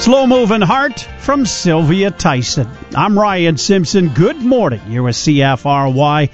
Slow Moving Heart from Sylvia Tyson. I'm Ryan Simpson. Good morning. You're with CFRY.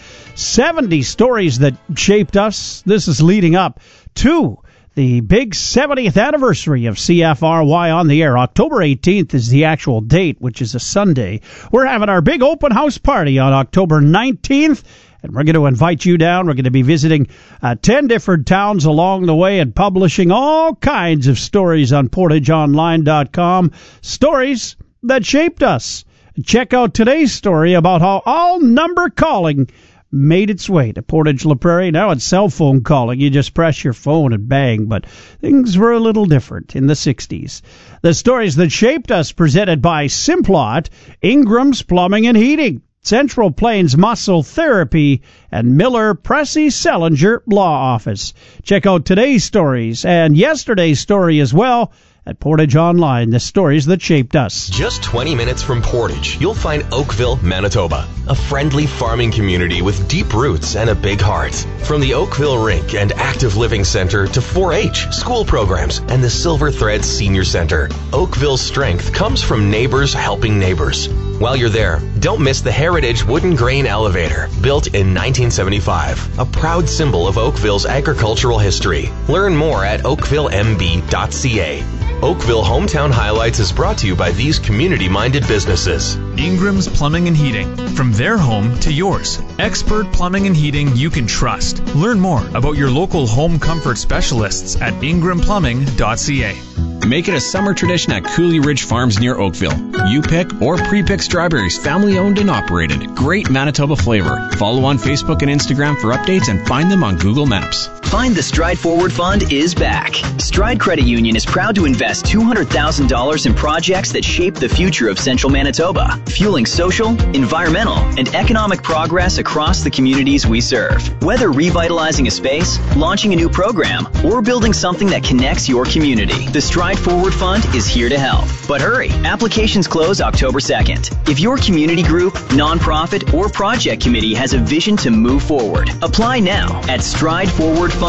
70 stories that shaped us. This is leading up to the big 70th anniversary of CFRY on the air. October 18th is the actual date, which is a Sunday. We're having our big open house party on October 19th. And we're going to invite you down. We're going to be visiting 10 different towns along the way and publishing all kinds of stories on PortageOnline.com. Stories that shaped us. Check out today's story about how all number calling made its way to Portage La Prairie. Now it's cell phone calling. You just press your phone and bang. But things were a little different in the 60s. The stories that shaped us, presented by Simplot, Ingram's Plumbing and Heating, Central Plains Muscle Therapy, and Miller Pressey Sellinger Law Office. Check out today's stories and yesterday's story as well at Portage Online, the stories that shaped us. Just 20 minutes from Portage, you'll find Oakville, Manitoba, a friendly farming community with deep roots and a big heart. From the Oakville Rink and Active Living Center to 4-H, school programs, and the Silver Thread Senior Center, Oakville's strength comes from neighbors helping neighbors. While you're there, don't miss the Heritage Wooden Grain Elevator, built in 1975, a proud symbol of Oakville's agricultural history. Learn more at oakvillemb.ca. Oakville Hometown Highlights is brought to you by these community-minded businesses. Ingram's Plumbing and Heating. From their home to yours. Expert plumbing and heating you can trust. Learn more about your local home comfort specialists at ingramplumbing.ca. Make it a summer tradition at Cooley Ridge Farms near Oakville. You pick or pre-pick strawberries, family owned and operated. Great Manitoba flavor. Follow on Facebook and Instagram for updates and find them on Google Maps. Find the Stride Forward Fund is back. Stride Credit Union is proud to invest $200,000 in projects that shape the future of Central Manitoba, fueling social, environmental, and economic progress across the communities we serve. Whether revitalizing a space, launching a new program, or building something that connects your community, the Stride Forward Fund is here to help. But hurry, applications close October 2nd. If your community group, nonprofit, or project committee has a vision to move forward, apply now at strideforwardfund.ca.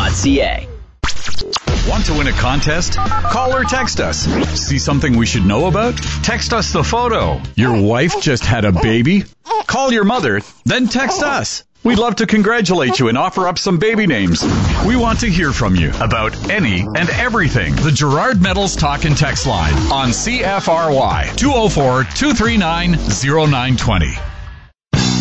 Want to win a contest? Call or text us. See something we should know about? Text us the photo. Your wife just had a baby? Call your mother, then text us. We'd love to congratulate you and offer up some baby names. We want to hear from you about any and everything. The Gerard Metals Talk and Text Line on CFRY 204-239-0920.